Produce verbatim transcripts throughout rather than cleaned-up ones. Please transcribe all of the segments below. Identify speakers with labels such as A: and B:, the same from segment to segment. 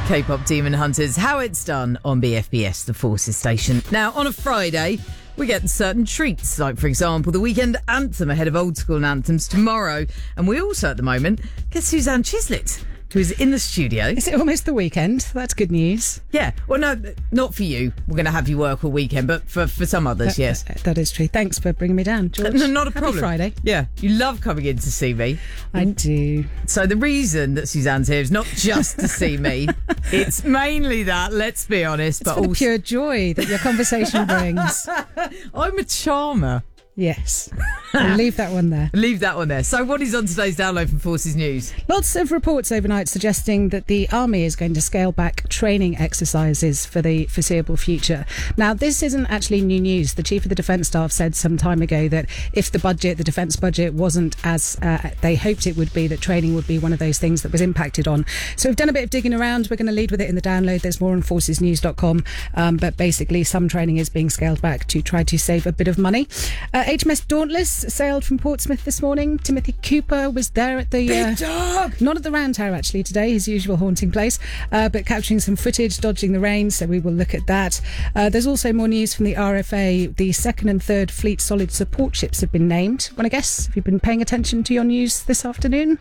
A: K-pop Demon Hunters, how it's done on B F B S, the Forces station. Now, on a Friday, we get certain treats, like, for example, the weekend anthem ahead of Old School Anthems tomorrow. And we also, at the moment, get Suzanne Chislett, who is in the studio.
B: Is it almost the weekend? That's good news.
A: Yeah. Well, no, not for you. We're going to have you work all weekend, but for, for some others,
B: That-
A: yes.
B: that- that is true. Thanks for bringing me down, George.
A: No, not a
B: Happy
A: problem.
B: Friday.
A: Yeah. You love coming in to see me.
B: I do.
A: So the reason that Suzanne's here is not just to see me. It's mainly that, let's be honest.
B: It's
A: but
B: for the
A: also,
B: pure joy that your conversation brings.
A: I'm a charmer.
B: Yes. I'll leave that one there.
A: Leave that one there. So what is on today's download from Forces News?
B: Lots of reports overnight suggesting that the Army is going to scale back training exercises for the foreseeable future. Now, this isn't actually new news. The Chief of the Defence Staff said some time ago that if the budget, the defence budget, wasn't as uh, they hoped it would be, that training would be one of those things that was impacted on. So we've done a bit of digging around. We're going to lead with it in the download. There's more on forces news dot com. Um, but basically, some training is being scaled back to try to save a bit of money. Uh, H M S Dauntless sailed from Portsmouth this morning. Timothy Cooper was there at the... Uh,
A: Big dog!
B: Not at the Round Tower, actually, today, his usual haunting place, uh, but capturing some footage, dodging the rain, so we will look at that. Uh, there's also more news from the R F A. The second and third Fleet Solid support ships have been named. Want to guess? Have you been paying attention to your news this afternoon?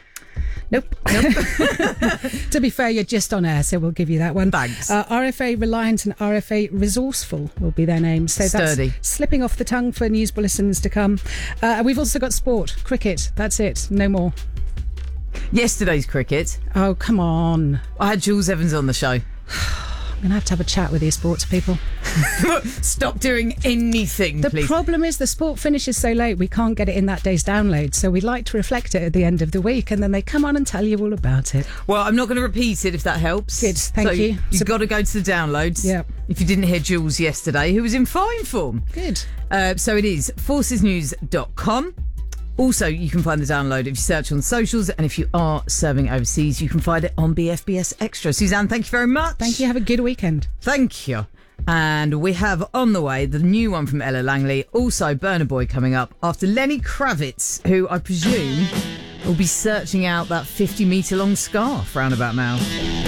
B: Nope. Nope. To be fair, you're just on air, so we'll give you that one.
A: Thanks.
B: Uh, R F A Reliant and R F A Resourceful will be their names. So
A: Sturdy.
B: That's slipping off the tongue for news bulletins to come. Uh, we've also got sport, cricket. That's it. No more.
A: Yesterday's cricket,
B: Oh, come on.
A: I had Jules Evans on the show.
B: I'm going to have to have a chat with you sports people.
A: Stop doing anything,
B: The
A: please.
B: problem is the sport finishes so late we can't get it in that day's download, so we'd like to reflect it at the end of the week, and then they come on and tell you all about it.
A: Well, I'm not going to repeat it if that helps.
B: Good, thank
A: so
B: you.
A: You've
B: So-
A: got to go to the downloads.
B: Yep.
A: If you didn't hear Jules yesterday, who was in fine form.
B: Good.
A: Uh, so it is forces news dot com. Also, you can find the download if you search on socials, and if you are serving overseas, you can find it on B F B S Extra. Suzanne, thank you very much.
B: Thank you. Have a good weekend.
A: Thank you. And we have on the way the new one from Ella Langley, also Burna Boy coming up after Lenny Kravitz, who I presume will be searching out that fifty metre long scarf round about now.